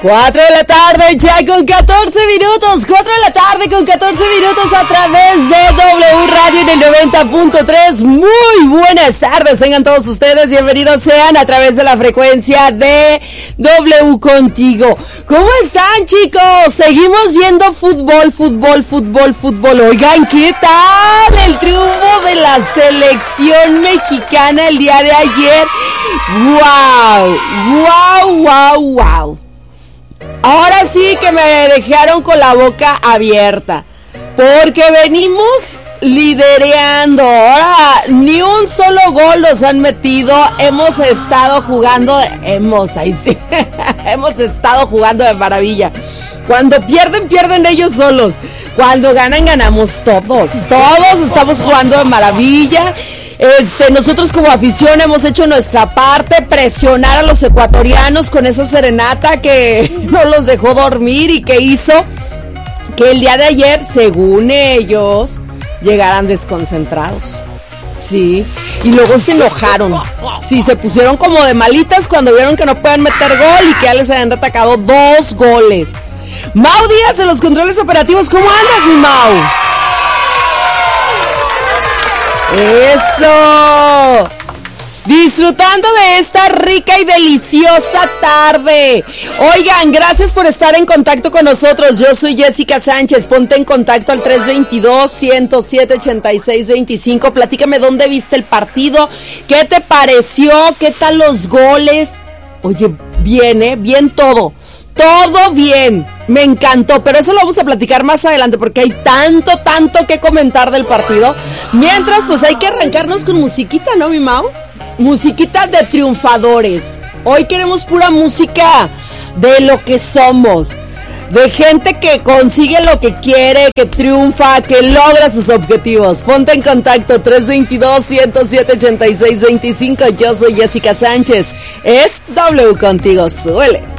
4 de la tarde ya con 14 minutos, 4 de la tarde con 14 minutos a través de W Radio en el 90.3. Muy buenas tardes, tengan todos ustedes, bienvenidos sean a través de la frecuencia de W Contigo. ¿Cómo están, chicos? Seguimos viendo fútbol. Oigan, ¿qué tal el triunfo de la selección mexicana el día de ayer? ¡Wow! Ahora sí que me dejaron con la boca abierta, porque venimos lidereando. Ahora ni un solo gol nos han metido. Hemos estado jugando, hemos estado jugando de maravilla. Cuando pierden ellos solos. Cuando ganan, ganamos todos. Todos estamos jugando de maravilla. Nosotros como afición hemos hecho nuestra parte, presionar a los ecuatorianos con esa serenata que no los dejó dormir y que hizo que el día de ayer, según ellos, llegaran desconcentrados. Sí, y luego se enojaron. Sí, se pusieron como de malitas cuando vieron que no pueden meter gol y que ya les habían atacado 2 goles. Mau Díaz en los controles operativos, ¿cómo andas, mi Mau? ¡Eso! Disfrutando de esta rica y deliciosa tarde. Oigan, gracias por estar en contacto con nosotros. Yo soy Jessica Sánchez. Ponte en contacto al 322-107-8625. Platícame dónde viste el partido, qué te pareció, qué tal los goles. Oye, bien todo. Todo bien, me encantó, pero eso lo vamos a platicar más adelante porque hay tanto que comentar del partido. Mientras, pues hay que arrancarnos con musiquita, ¿no, mi Mau? Musiquita de triunfadores. Hoy queremos pura música de lo que somos, de gente que consigue lo que quiere, que triunfa, que logra sus objetivos. Ponte en contacto 322-107-8625. Yo soy Jessica Sánchez. Es W Contigo, súbele.